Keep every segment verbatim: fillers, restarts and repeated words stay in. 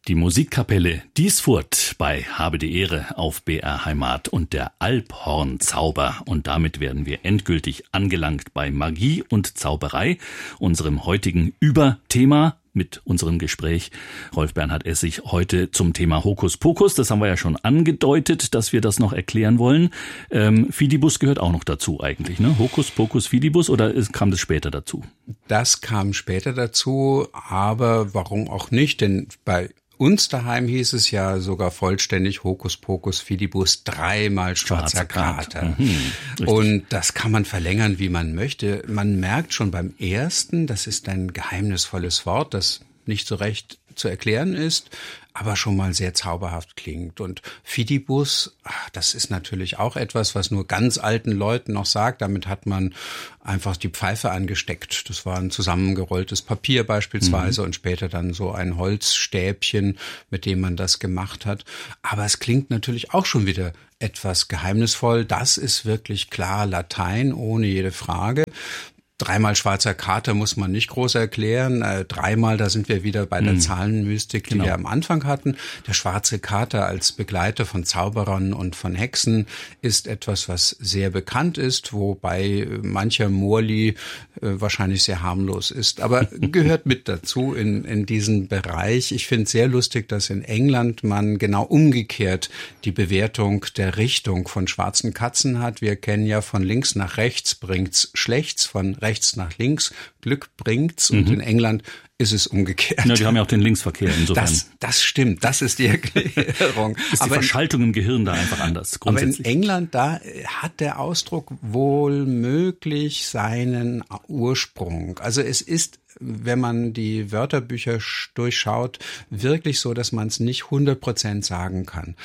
Die Musikkapelle Diesfurt bei Habe die Ehre auf B R Heimat und der Alphorn-Zauber. Und damit werden wir endgültig angelangt bei Magie und Zauberei, unserem heutigen Überthema mit unserem Gespräch. Rolf Bernhard Essig heute zum Thema Hokuspokus. Das haben wir ja schon angedeutet, dass wir das noch erklären wollen. Ähm, Fidibus gehört auch noch dazu eigentlich, ne? Hokuspokus, Fidibus, oder kam das später dazu? Das kam später dazu, aber warum auch nicht? Denn bei uns daheim hieß es ja sogar vollständig Hokuspokus Fidibus, dreimal schwarzer Kater. Mhm, und das kann man verlängern, wie man möchte. Man merkt schon beim ersten, das ist ein geheimnisvolles Wort, das nicht so recht zu erklären ist, aber schon mal sehr zauberhaft klingt. Und Fidibus, ach, das ist natürlich auch etwas, was nur ganz alten Leuten noch sagt. Damit hat man einfach die Pfeife angesteckt. Das war ein zusammengerolltes Papier beispielsweise mhm. und später dann so ein Holzstäbchen, mit dem man das gemacht hat. Aber es klingt natürlich auch schon wieder etwas geheimnisvoll. Das ist wirklich klar Latein, ohne jede Frage. Dreimal schwarzer Kater muss man nicht groß erklären. Äh, dreimal, da sind wir wieder bei der mm. Zahlenmystik, die genau. wir am Anfang hatten. Der schwarze Kater als Begleiter von Zauberern und von Hexen ist etwas, was sehr bekannt ist, wobei mancher Murli äh, wahrscheinlich sehr harmlos ist. Aber gehört mit dazu in, in diesen Bereich. Ich finde es sehr lustig, dass in England man genau umgekehrt die Bewertung der Richtung von schwarzen Katzen hat. Wir kennen ja von links nach rechts bringt's schlechts, von rechts nach links, Glück bringt's. Und mhm. in England ist es umgekehrt. Ja, die haben ja auch den Linksverkehr insofern. Das, das stimmt, das ist die Erklärung. Ist die aber Verschaltung im Gehirn da einfach anders, grundsätzlich. Aber in England, da hat der Ausdruck wohl möglich seinen Ursprung. Also es ist, wenn man die Wörterbücher durchschaut, wirklich so, dass man es nicht hundert Prozent sagen kann.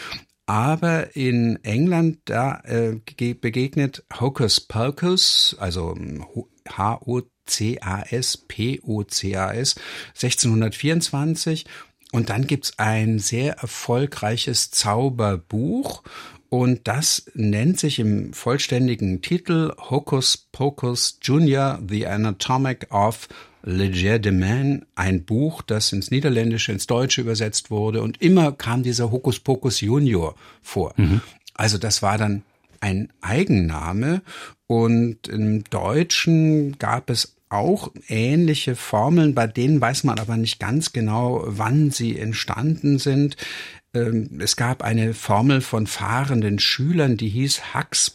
Aber in England, da äh, begegnet Hocus Pocus, also H O C A S P O C A S, sechzehnhundertvierundzwanzig. Und dann gibt's ein sehr erfolgreiches Zauberbuch. Und das nennt sich im vollständigen Titel Hocus Pocus Junior, The Anatomy of Legerdemain, ein Buch, das ins Niederländische, ins Deutsche übersetzt wurde. Und immer kam dieser Hokuspokus Junior vor. Mhm. Also das war dann ein Eigenname. Und im Deutschen gab es auch ähnliche Formeln, bei denen weiß man aber nicht ganz genau, wann sie entstanden sind. Es gab eine Formel von fahrenden Schülern, die hieß Hax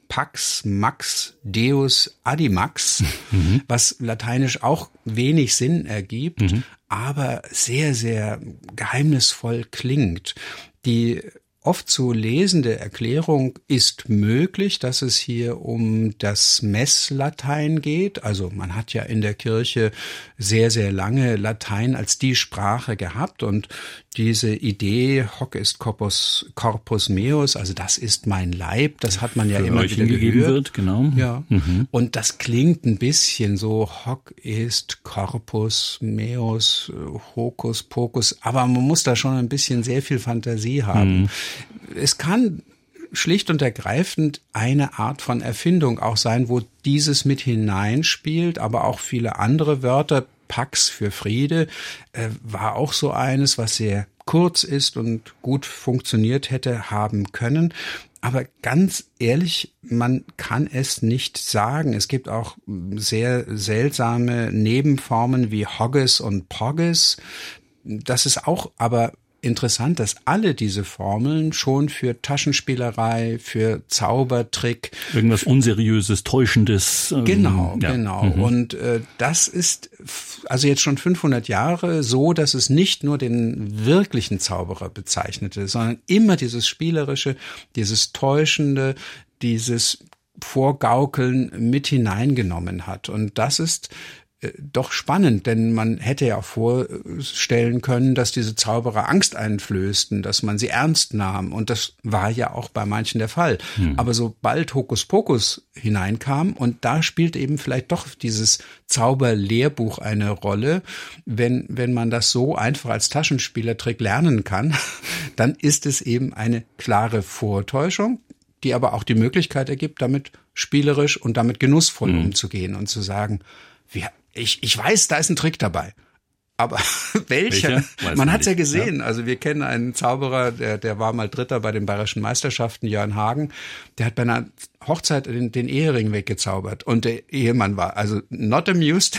Pax Max Deus Addimax, mhm. was lateinisch auch wenig Sinn ergibt, mhm. aber sehr, sehr geheimnisvoll klingt. Die oft zu lesende Erklärung ist möglich, dass es hier um das Messlatein geht. Also man hat ja in der Kirche sehr, sehr lange Latein als die Sprache gehabt und diese Idee, hoc est corpus, corpus meus, also das ist mein Leib, das hat man ja Für immer euch wieder gegeben gehört. Wird, genau. Ja. Mhm. Und das klingt ein bisschen so, hoc est corpus meus, hocus pocus, aber man muss da schon ein bisschen sehr viel Fantasie haben. Mhm. Es kann schlicht und ergreifend eine Art von Erfindung auch sein, wo dieses mit hineinspielt, aber auch viele andere Wörter. Pax für Friede äh, war auch so eines, was sehr kurz ist und gut funktioniert hätte haben können. Aber ganz ehrlich, man kann es nicht sagen. Es gibt auch sehr seltsame Nebenformen wie Hogges und Pogges. Das ist auch aber interessant, dass alle diese Formeln schon für Taschenspielerei, für Zaubertrick, irgendwas Unseriöses, Täuschendes. Ähm, genau, ja. genau. Mhm. Und äh, das ist f- also jetzt schon fünfhundert Jahre so, dass es nicht nur den wirklichen Zauberer bezeichnete, sondern immer dieses Spielerische, dieses Täuschende, dieses Vorgaukeln mit hineingenommen hat. Und das ist doch spannend, denn man hätte ja auch vorstellen können, dass diese Zauberer Angst einflößten, dass man sie ernst nahm. Und das war ja auch bei manchen der Fall. Hm. Aber sobald Hokuspokus hineinkam, und da spielt eben vielleicht doch dieses Zauberlehrbuch eine Rolle, wenn, wenn man das so einfach als Taschenspielertrick lernen kann, dann ist es eben eine klare Vortäuschung, die aber auch die Möglichkeit ergibt, damit spielerisch und damit genussvoll hm. umzugehen und zu sagen, wir Ich, ich weiß, da ist ein Trick dabei, Aber welcher? welcher? Man hat es ja nicht. gesehen. Ja. Also wir kennen einen Zauberer, der, der war mal Dritter bei den Bayerischen Meisterschaften, Jörn Hagen. Der hat bei einer Hochzeit den, den Ehering weggezaubert. Und der Ehemann war also not amused.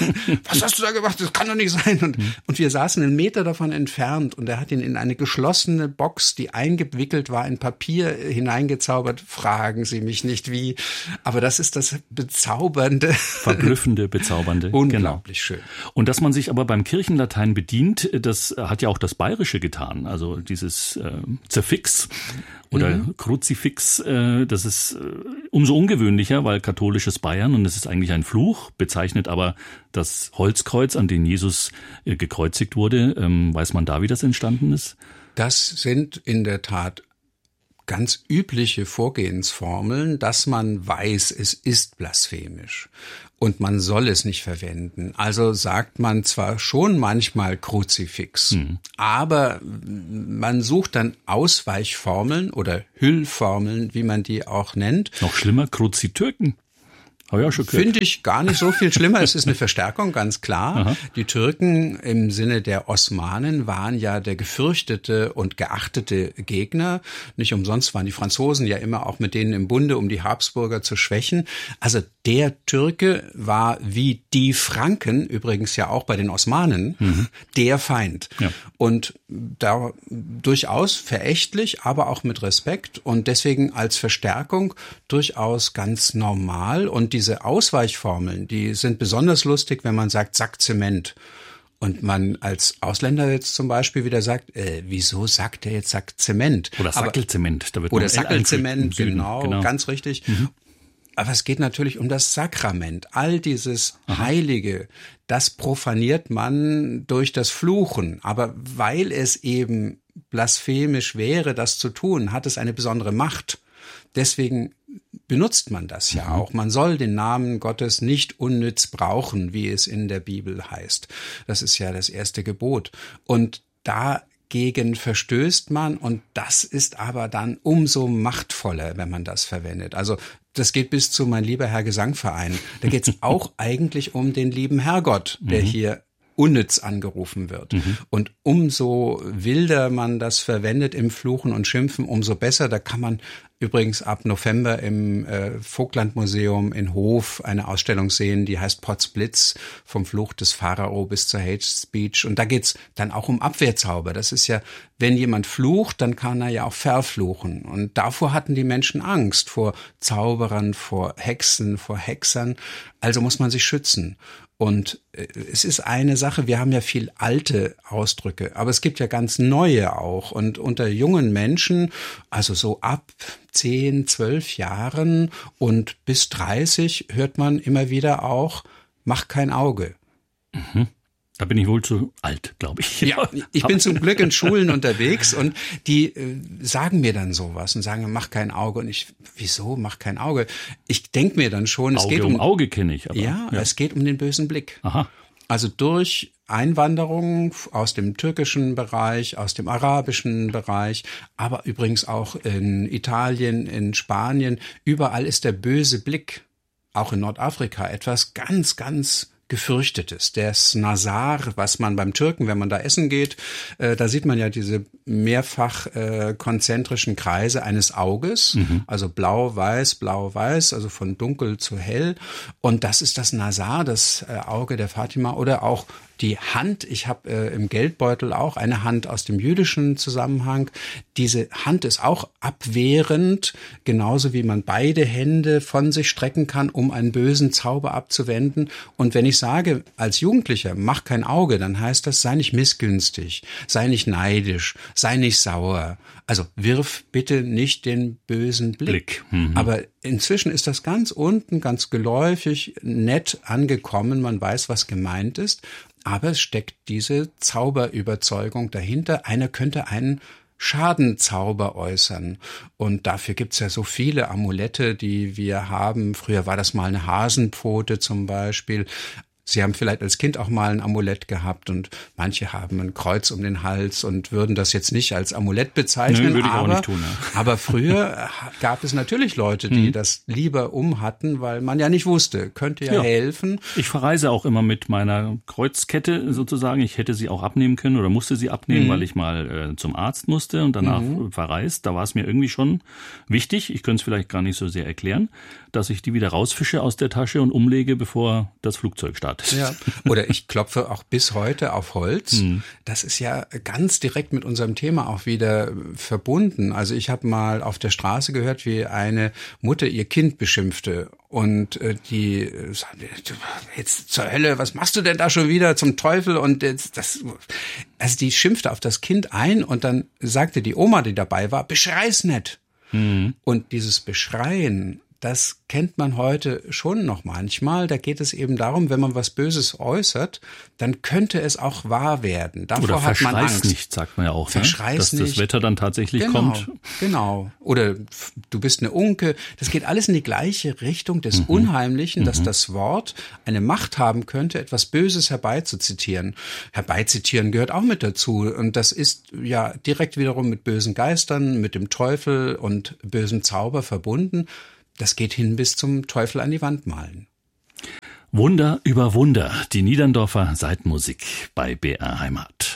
Was hast du da gemacht? Das kann doch nicht sein. Und, mhm. und wir saßen einen Meter davon entfernt und er hat ihn in eine geschlossene Box, die eingewickelt war, in Papier hineingezaubert. Fragen Sie mich nicht wie. Aber das ist das Bezaubernde. Verblüffende, bezaubernde. Unglaublich genau. schön. Und dass man sich aber beim Kirchenlatein bedient, das hat ja auch das Bayerische getan. Also dieses äh, Zerfix oder mhm. Kruzifix, äh, das ist äh, umso ungewöhnlicher, weil katholisches Bayern, und es ist eigentlich ein Fluch, bezeichnet aber das Holzkreuz, an dem Jesus äh, gekreuzigt wurde. Ähm, weiß man da, wie das entstanden ist? Das sind in der Tat ganz übliche Vorgehensformeln, dass man weiß, es ist blasphemisch und man soll es nicht verwenden. Also sagt man zwar schon manchmal Kruzifix, hm. aber man sucht dann Ausweichformeln oder Hüllformeln, wie man die auch nennt. Noch schlimmer, Kruzitürken. Ja, finde ich gar nicht so viel schlimmer. Es ist eine Verstärkung, ganz klar. Aha. Die Türken im Sinne der Osmanen waren ja der gefürchtete und geachtete Gegner. Nicht umsonst waren die Franzosen ja immer auch mit denen im Bunde, um die Habsburger zu schwächen. Also der Türke war wie die Franken, übrigens ja auch bei den Osmanen, mhm. der Feind. Ja. Und da durchaus verächtlich, aber auch mit Respekt und deswegen als Verstärkung durchaus ganz normal. Und diese Ausweichformeln, die sind besonders lustig, wenn man sagt Sack Zement. Und man als Ausländer jetzt zum Beispiel wieder sagt, äh, wieso sagt er jetzt Sack Zement? Oder Sackelzement. Da wird oder Sackelzement, genau, genau, ganz richtig. Mhm. Aber es geht natürlich um das Sakrament. All dieses Aha. Heilige, das profaniert man durch das Fluchen. Aber weil es eben blasphemisch wäre, das zu tun, hat es eine besondere Macht. Deswegen benutzt man das ja auch. Man soll den Namen Gottes nicht unnütz brauchen, wie es in der Bibel heißt. Das ist ja das erste Gebot. Und dagegen verstößt man und das ist aber dann umso machtvoller, wenn man das verwendet. Also das geht bis zu Mein lieber Herr Gesangverein. Da geht es auch eigentlich um den lieben Herrgott, der mhm. hier unnütz angerufen wird. Mhm. Und umso wilder man das verwendet im Fluchen und Schimpfen, umso besser. Da kann man übrigens ab November im äh, Vogtlandmuseum in Hof eine Ausstellung sehen, die heißt Potzblitz, vom Fluch des Pharao bis zur Hate Speech. Und da geht's dann auch um Abwehrzauber. Das ist ja, wenn jemand flucht, dann kann er ja auch verfluchen. Und davor hatten die Menschen Angst, vor Zauberern, vor Hexen, vor Hexern. Also muss man sich schützen. Und es ist eine Sache, wir haben ja viel alte Ausdrücke, aber es gibt ja ganz neue auch. Und unter jungen Menschen, also so ab zehn, zwölf Jahren und bis dreißig, hört man immer wieder auch, mach kein Auge. Mhm. Da bin ich wohl zu alt, glaube ich. Ja, ich bin zum Glück in Schulen unterwegs und die äh, sagen mir dann sowas und sagen, mach kein Auge. Und ich, wieso, mach kein Auge? Ich denke mir dann schon, es Auge geht um... um Auge kenne ich. Aber, ja, ja, es geht um den bösen Blick. Aha. Also durch Einwanderung aus dem türkischen Bereich, aus dem arabischen Bereich, aber übrigens auch in Italien, in Spanien, überall ist der böse Blick, auch in Nordafrika, etwas ganz, ganz Gefürchtetes. Das Nazar, was man beim Türken, wenn man da essen geht, äh, da sieht man ja diese mehrfach äh, konzentrischen Kreise eines Auges, mhm. also blau-weiß, blau-weiß, also von dunkel zu hell. Und das ist das Nazar, das äh, Auge der Fatima oder auch die Hand. Ich habe äh, im Geldbeutel auch eine Hand aus dem jüdischen Zusammenhang. Diese Hand ist auch abwehrend, genauso wie man beide Hände von sich strecken kann, um einen bösen Zauber abzuwenden. Und wenn ich sage, als Jugendlicher, mach kein Auge, dann heißt das, sei nicht missgünstig, sei nicht neidisch, sei nicht sauer. Also wirf bitte nicht den bösen Blick. Blick. Mhm. Aber inzwischen ist das ganz unten, ganz geläufig, nett angekommen. Man weiß, was gemeint ist. Aber es steckt diese Zauberüberzeugung dahinter. Einer könnte einen Schadenzauber äußern. Und dafür gibt's ja so viele Amulette, die wir haben. Früher war das mal eine Hasenpfote zum Beispiel. Sie haben vielleicht als Kind auch mal ein Amulett gehabt und manche haben ein Kreuz um den Hals und würden das jetzt nicht als Amulett bezeichnen. Nö, würde ich aber, auch nicht tun. Ja. Aber früher gab es natürlich Leute, die hm. das lieber um hatten, weil man ja nicht wusste, könnte ja, ja helfen. Ich verreise auch immer mit meiner Kreuzkette sozusagen. Ich hätte sie auch abnehmen können oder musste sie abnehmen, hm. weil ich mal äh, zum Arzt musste und danach hm. verreist. Da war es mir irgendwie schon wichtig, ich könnte es vielleicht gar nicht so sehr erklären, dass ich die wieder rausfische aus der Tasche und umlege, bevor das Flugzeug startet. Ja. Oder ich klopfe auch bis heute auf Holz. Hm. Das ist ja ganz direkt mit unserem Thema auch wieder verbunden. Also ich habe mal auf der Straße gehört, wie eine Mutter ihr Kind beschimpfte. Und äh, die äh, sagte, jetzt zur Hölle, was machst du denn da schon wieder zum Teufel? Und jetzt, das, also die schimpfte auf das Kind ein und dann sagte die Oma, die dabei war, beschrei's nicht. Hm. Und dieses Beschreien, das kennt man heute schon noch manchmal. Da geht es eben darum, wenn man was Böses äußert, dann könnte es auch wahr werden. Davor Oder hat man Angst. Nicht, sagt man ja auch. Verschreiß ne? Dass nicht. das Wetter dann tatsächlich genau, kommt. Genau. Oder du bist eine Unke. Das geht alles in die gleiche Richtung des mhm. Unheimlichen, dass mhm. das Wort eine Macht haben könnte, etwas Böses herbeizuzitieren. Herbeizitieren gehört auch mit dazu. Und das ist ja direkt wiederum mit bösen Geistern, mit dem Teufel und bösem Zauber verbunden. Das geht hin bis zum Teufel an die Wand malen. Wunder über Wunder, die Niederndorfer Seitenmusik bei B R Heimat.